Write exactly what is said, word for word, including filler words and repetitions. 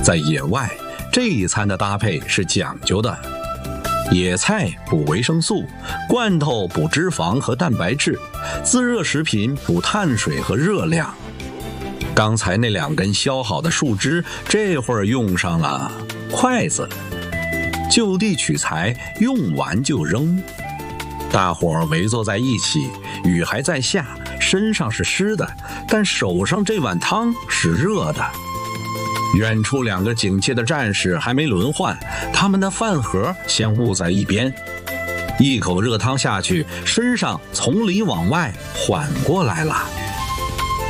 在野外，这一餐的搭配是讲究的。野菜补维生素，罐头补脂肪和蛋白质，自热食品补碳水和热量。刚才那两根削好的树枝，这会儿用上了筷子。就地取材，用完就扔。大伙儿围坐在一起，雨还在下，身上是湿的，但手上这碗汤是热的。远处两个警戒的战士还没轮换，他们的饭盒先捂在一边。一口热汤下去，身上从里往外缓过来了。